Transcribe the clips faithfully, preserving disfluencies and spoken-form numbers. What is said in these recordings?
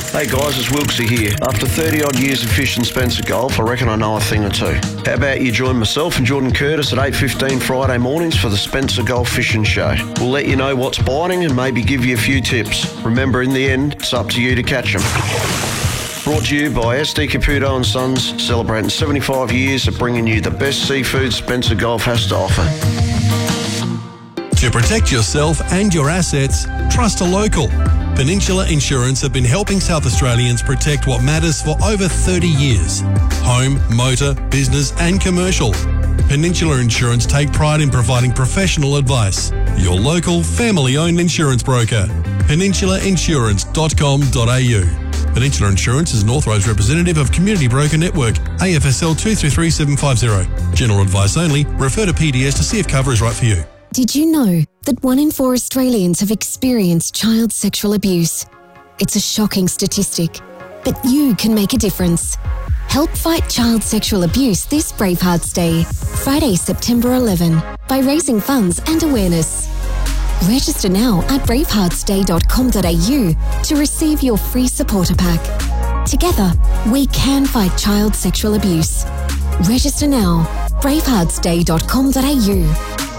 Hey guys, it's Wilksy here. After thirty odd years of fishing Spencer Golf, I reckon I know a thing or two. How about you join myself and Jordan Curtis at eight fifteen Friday mornings for the Spencer Golf Fishing Show. We'll let you know what's biting and maybe give you a few tips. Remember, in the end, it's up to you to catch them. Brought to you by S D Caputo and Sons, celebrating seventy-five years of bringing you the best seafood Spencer Golf has to offer. To protect yourself and your assets, trust a local. Peninsula Insurance have been helping South Australians protect what matters for over thirty years. Home, motor, business and commercial. Peninsula Insurance take pride in providing professional advice. Your local, family-owned insurance broker. peninsula insurance dot com dot a u. Peninsula Insurance is an authorised representative of Community Broker Network, A F S L two three three seven five zero. General advice only. Refer to P D S to see if cover is right for you. Did you know that one in four Australians have experienced child sexual abuse? It's a shocking statistic, but you can make a difference. Help fight child sexual abuse this Bravehearts Day, Friday, September eleventh, by raising funds and awareness. Register now at bravehearts day dot com dot a u to receive your free supporter pack. Together, we can fight child sexual abuse. Register now, bravehearts day dot com dot a u.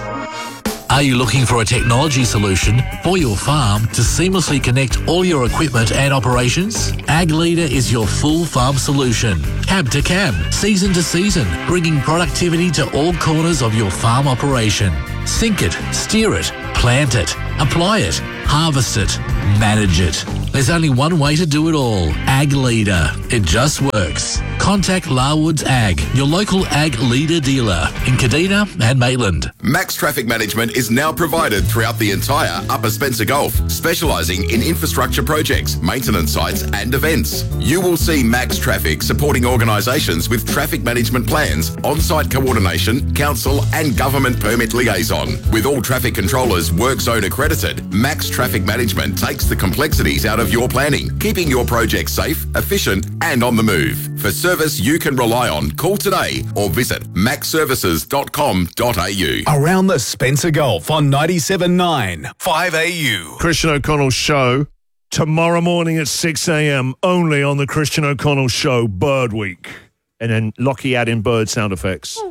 Are you looking for a technology solution for your farm to seamlessly connect all your equipment and operations? Ag Leader is your full farm solution. Cab to cab, season to season, bringing productivity to all corners of your farm operation. Sync it, steer it, plant it, apply it, harvest it, manage it. There's only one way to do it all. Ag Leader. It just works. Contact Larwoods Ag, your local Ag Leader dealer in Kadina and Maitland. Max Traffic Management is now provided throughout the entire Upper Spencer Gulf, specialising in infrastructure projects, maintenance sites and events. You will see Max Traffic supporting organisations with traffic management plans, on-site coordination, council and government permit liaison. With all traffic controllers work zone accredited, Max Traffic Management takes the complexities out of your planning, keeping your project safe, efficient and on the move. For service you can rely on, call today or visit max services dot com dot a u. Around the Spencer Gulf on ninety-seven point nine, five A U. Christian O'Connell Show, tomorrow morning at six a m, only on the Christian O'Connell Show, Bird Week. And then Lockie add in bird sound effects.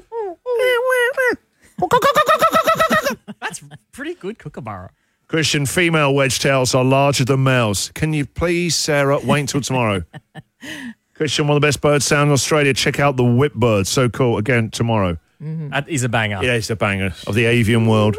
That's pretty good, Kookaburra. Christian, female wedge-tails are larger than males. Can you please, Sarah, wait until tomorrow? Christian, one of the best bird sound in Australia. Check out the whip bird. So cool. Again, tomorrow. Mm-hmm. That is a banger. Yeah, it's a banger of the avian world.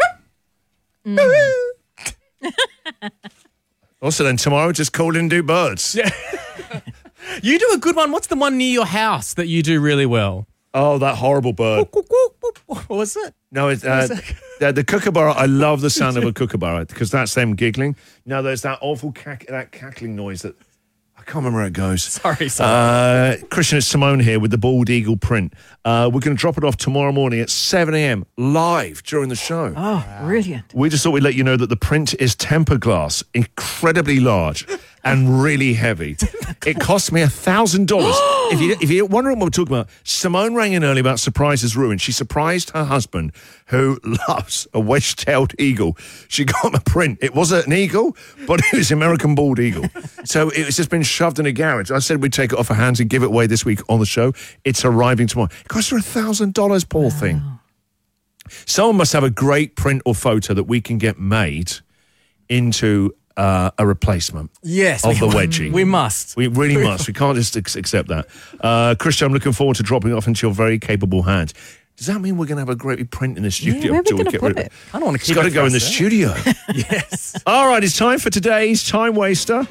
Mm. Also then, tomorrow, just call in and do birds. Yeah. You do a good one. What's the one near your house that you do really well? Oh, that horrible bird. What was it? No, it's uh, the, the kookaburra. I love the sound of a kookaburra because that's them giggling. Now, there's that awful cack- that cackling noise that I can't remember where it goes. Sorry, sorry. Uh, Christian, it's Simone here with the Bald Eagle print. Uh, we're going to drop it off tomorrow morning at seven a m live during the show. Oh, wow. Brilliant. We just thought we'd let you know that the print is tempered glass, incredibly large and really heavy. It cost me one thousand dollars. If, you, if you're wondering what we're talking about, Simone rang in early about surprises ruined. She surprised her husband, who loves a wedge-tailed eagle. She got him a print. It wasn't an eagle, but it was an American bald eagle. So it's just been shoved in a garage. I said we'd take it off her hands and give it away this week on the show. It's arriving tomorrow. It cost her one thousand dollars, poor wow. thing. Someone must have a great print or photo that we can get made into uh, a replacement yes, of the we, wedgie. We must. We really must. We can't just ex- accept that. Uh, Christian, I'm looking forward to dropping it off into your very capable hands. Does that mean we're going to have a great print in the studio? Yeah, where are we going to put it? I don't want to keep it. It's got to go in the there. studio. Yes. All right, it's time for today's Time Waster.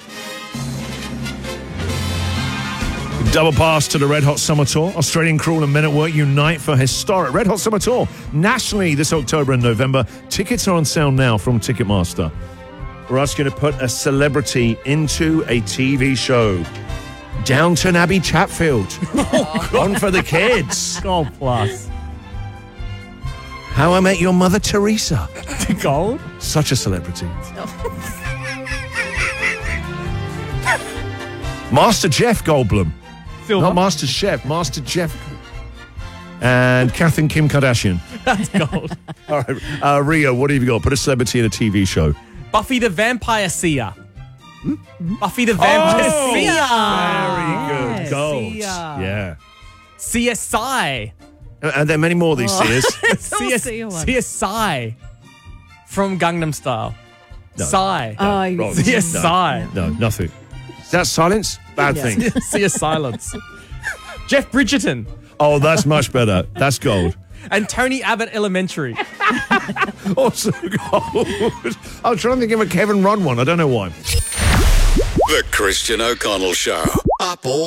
Double pass to the Red Hot Summer Tour. Australian Cruel and Men at Work unite for historic Red Hot Summer Tour nationally this October and November. Tickets are on sale now from Ticketmaster. We're asking you to put a celebrity into a T V show. Downton Abbey Chatfield. Oh, on for the kids. Gold plus. How I Met Your Mother Teresa. Gold? Such a celebrity. Master Jeff Goldblum. Silver. Not Master Chef, Master Jeff. And Kath and Kim Kardashian. That's gold. All right, uh, Rio, what have you got? Put a celebrity in a T V show. Buffy the Vampire Seer. Buffy the Vampire. Oh, Sia. very good. Gold. Sia. Yeah. C S I. Uh, Are there many more of these Sears? C S Sia one. C S I. From Gangnam Style. No. Psy. Oh, you- Wrong. C S I. No, nothing. Is that silence? Bad Yeah. thing. C S Silence. Jeff Bridgerton. Oh, that's much better. That's gold. And Tony Abbott Elementary. Also gold. I was trying to think of a Kevin Rudd one. I don't know why. The Christian O'Connell Show. Up all